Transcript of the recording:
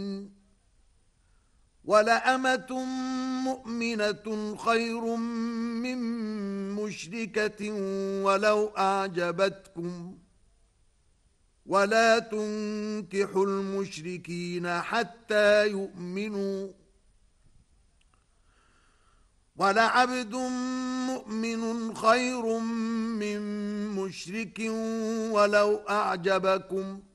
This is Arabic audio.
ولأمة مؤمنة خير من مشركة ولو أعجبتكم ولا تنكحوا المشركين حتى يؤمنوا ولعبد مؤمن خير من مشرك ولو أعجبكم